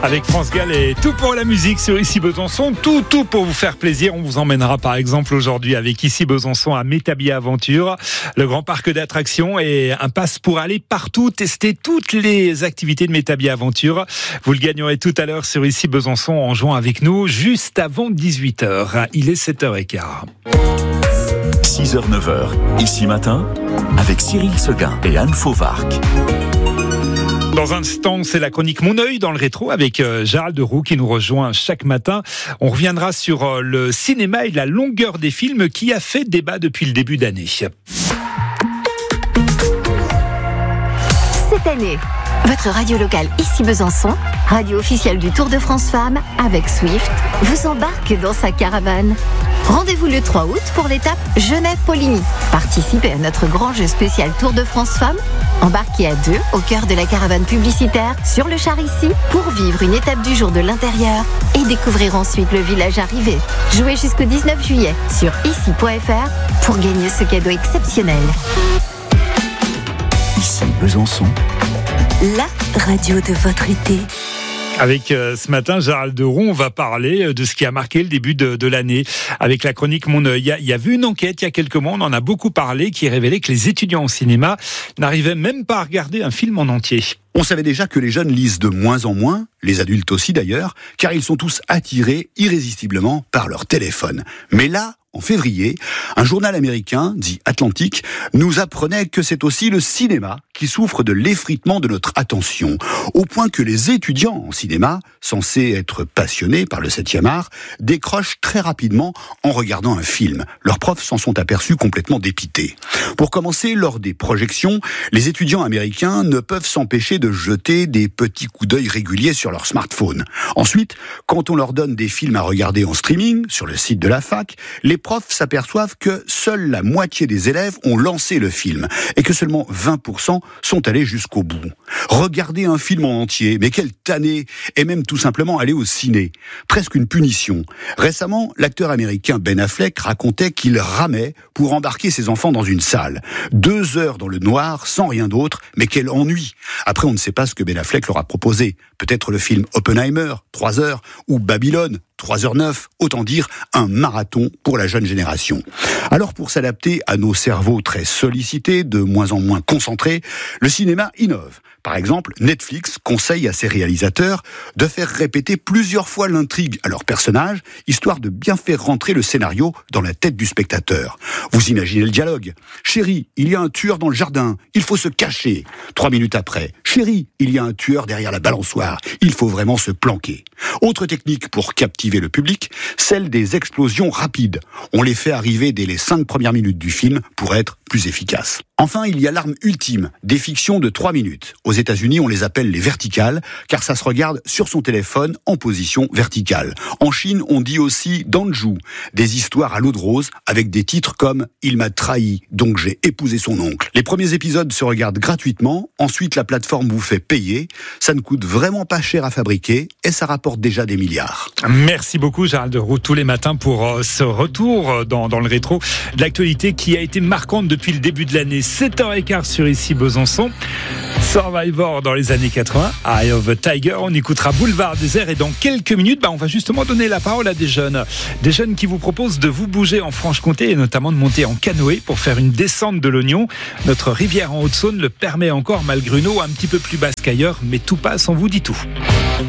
Avec France Gall et tout pour la musique sur Ici Besançon, tout pour vous faire plaisir. On vous emmènera par exemple aujourd'hui avec Ici Besançon à Métabia Aventure, le grand parc d'attractions et un pass pour aller partout, tester toutes les activités de Métabia Aventure. Vous le gagnerez tout à l'heure sur Ici Besançon en jouant avec nous juste avant 18h. Il est 7h15. 6h, 9h, Ici Matin, avec Cyril Seguin et Anne Fauvarc. Dans un instant, c'est la chronique Mon œil dans le rétro avec Gérald Deroux qui nous rejoint chaque matin. On reviendra sur le cinéma et la longueur des films qui a fait débat depuis le début d'année. Cette année, votre radio locale Ici Besançon, radio officielle du Tour de France Femmes, avec Swift, vous embarque dans sa caravane. Rendez-vous le 3 août pour l'étape Genève-Poligny. Participez à notre grand jeu spécial Tour de France Femmes. Embarquez à deux au cœur de la caravane publicitaire sur le char ici pour vivre une étape du jour de l'intérieur et découvrir ensuite le village arrivé. Jouez jusqu'au 19 juillet sur ici.fr pour gagner ce cadeau exceptionnel. Ici Besançon, La radio de votre été. Avec ce matin, Gérald Deroux, on va parler de ce qui a marqué le début de l'année avec la chronique Mon œil. Il y a vu une enquête il y a quelques mois, on en a beaucoup parlé, qui révélait que les étudiants au cinéma n'arrivaient même pas à regarder un film en entier. On savait déjà que les jeunes lisent de moins en moins, les adultes aussi d'ailleurs, car ils sont tous attirés irrésistiblement par leur téléphone. Mais là, en février, un journal américain, dit Atlantic, nous apprenait que c'est aussi le cinéma qui souffre de l'effritement de notre attention, au point que les étudiants en cinéma, censés être passionnés par le 7e art, décrochent très rapidement en regardant un film. Leurs profs s'en sont aperçus complètement dépités. Pour commencer, lors des projections, les étudiants américains ne peuvent s'empêcher de jeter des petits coups d'œil réguliers sur leur smartphone. Ensuite, quand on leur donne des films à regarder en streaming, sur le site de la fac, les profs s'aperçoivent que seule la moitié des élèves ont lancé le film et que seulement 20% sont allés jusqu'au bout. Regarder un film en entier, mais quelle tannée, et même tout simplement aller au ciné. Presque une punition. Récemment, l'acteur américain Ben Affleck racontait qu'il ramait pour embarquer ses enfants dans une salle. 2 heures dans le noir, sans rien d'autre, mais quel ennui. Après, on ne sait pas ce que Ben Affleck leur a proposé. Peut-être le film Oppenheimer, 3 heures, ou Babylone, 3h09, autant dire un marathon pour la jeune génération. Alors pour s'adapter à nos cerveaux très sollicités, de moins en moins concentrés, le cinéma innove. Par exemple, Netflix conseille à ses réalisateurs de faire répéter plusieurs fois l'intrigue à leurs personnages, histoire de bien faire rentrer le scénario dans la tête du spectateur. Vous imaginez le dialogue. « Chérie, il y a un tueur dans le jardin, il faut se cacher. » 3 minutes après, « Chérie, il y a un tueur derrière la balançoire, il faut vraiment se planquer. » Autre technique pour captiver le public, celle des explosions rapides. On les fait arriver dès les 5 premières minutes du film pour être plus efficaces. Enfin, il y a l'arme ultime, des fictions de 3 minutes. Aux États-Unis, on les appelle les verticales, car ça se regarde sur son téléphone en position verticale. En Chine, on dit aussi danju, des histoires à l'eau de rose avec des titres comme « Il m'a trahi, donc j'ai épousé son oncle ». Les premiers épisodes se regardent gratuitement, ensuite la plateforme vous fait payer. Ça ne coûte vraiment pas cher à fabriquer et ça rapporte déjà des milliards. Merci beaucoup Gérald Deroux tous les matins pour ce retour dans le rétro de l'actualité qui a été marquante depuis le début de l'année. 7h15 sur Ici Besançon. Survivor dans les années 80, Eye of a Tiger. On écoutera Boulevard Désert et dans quelques minutes, on va justement donner la parole à des jeunes qui vous proposent de vous bouger en Franche-Comté et notamment de monter en canoë pour faire une descente de l'Oignon. Notre rivière en Haute-Saône le permet encore malgré une eau un petit peu plus basse qu'ailleurs, mais tout passe, on vous dit tout.